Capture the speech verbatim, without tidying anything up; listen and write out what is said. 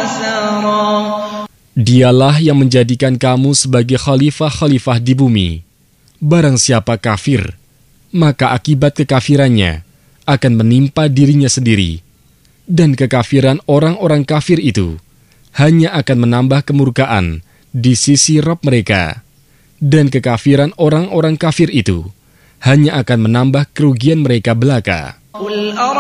Dialah yang menjadikan kamu sebagai khalifah-khalifah di bumi. Barang siapa kafir, maka akibat kekafirannya akan menimpa dirinya sendiri. Dan kekafiran orang-orang kafir itu hanya akan menambah kemurkaan di sisi Rabb mereka. Dan kekafiran orang-orang kafir itu hanya akan menambah kerugian mereka belaka.